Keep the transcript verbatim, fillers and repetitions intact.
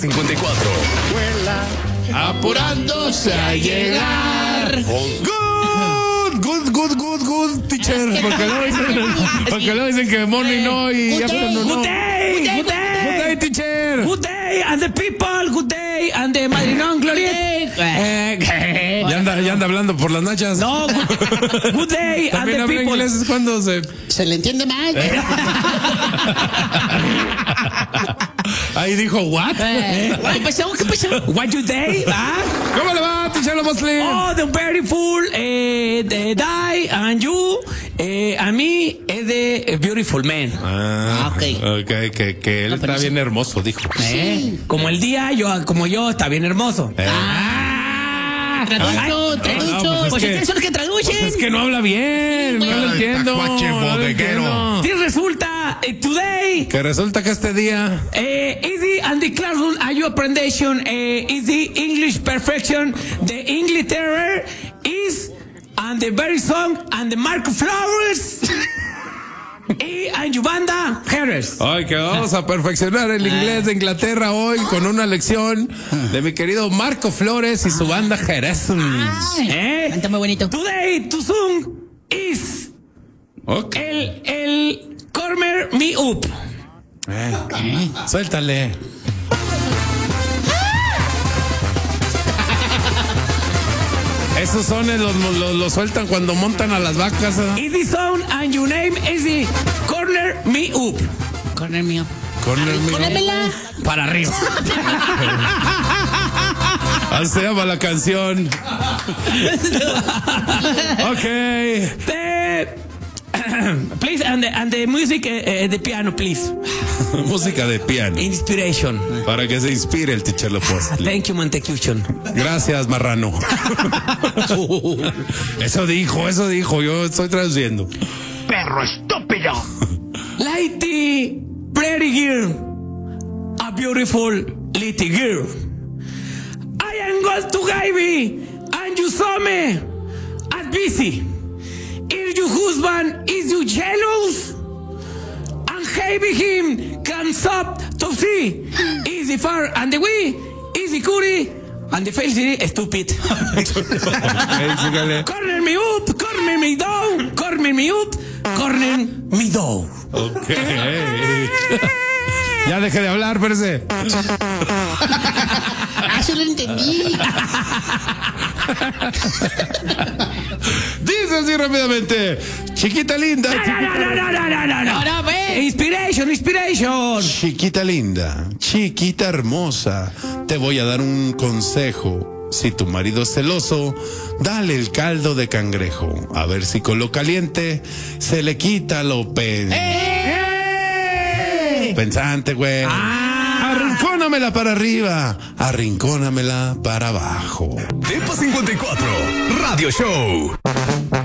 cincuenta y cuatro. Apurándose a llegar. Good, good, good, good, good, teacher. Porque luego dicen, porque luego dicen que morning no y ya no, no. Good day, good day, Good day, teacher. good day, and the people, good day, and the Madrinon Gloriet. Eh, Ya anda, ya anda hablando por las nachas. No, good, good day, and También the habla people. inglés es cuando se... Se le entiende mal. Ahí dijo, what? ¿Qué pasó? ¿Qué pasó? What you day? Ah? ¿Cómo le va, teacher Mosley? Oh, the very full, eh, the die, and you, eh, a mí es de beautiful man. Ah, ok. ok, que, que él No, pero está sí. bien hermoso, dijo. Eh, Como el día, yo, como yo, está bien hermoso. Eh. Ah, Traducho, Ay, traducho. no, pues Pues es que- ustedes son los que traducen. Pues es que no habla bien, no lo entiendo. tacuache no lo bodeguero. entiendo. sí, resulta, eh, today, Que resulta que este día... Eh, easy and the classroom are your presentation. Eh, easy English perfection. The English terror is and the very song and the Mark Flowers. Y and your banda Harris. Ay, que vamos a perfeccionar el inglés de Inglaterra hoy con una lección de mi querido Marco Flores y su banda Jerez. Eh, Canta muy bonito. Today to song is Ok. el el Corner Me Up. Eh, Suéltale. Esos sones los, los, los sueltan cuando montan a las vacas. ¿eh? Is the song and your name is the Corner Me Up. Corner mío. Con el mío. Pónemela. Para arriba. Así se llama la canción. Ok. The, please, and the, and the music, uh, the piano, please. Música de piano. Inspiration. Para que se inspire el teacher Lopez. Thank you, Montecution. Gracias, marrano. Eso dijo, eso dijo. Yo estoy traduciendo. ¡Perro estúpido! Lighty, pretty girl, a beautiful little girl. I am going to Gaby, and you saw me as busy. If your husband is you jealous, and having him comes up to see, is the far and the we, is the curry, and the face is stupid. Ok, sígale. Corner me up, corner me down, corner me up, corner me down. Ok. Ya deje de hablar, espérese. Ah, sí lo entendí. Dice así rápidamente. Chiquita linda. No, no, no, no, no, no, no, no. Ahora ve. Inspiration, inspiration. Chiquita linda, chiquita hermosa, te voy a dar un consejo. Si tu marido es celoso, dale el caldo de cangrejo. A ver si con lo caliente se le quita lo pen... pensante, güey. Ah. Arrincónamela para arriba, arrincónamela para abajo. Tiempo cincuenta y cuatro. Radio Show.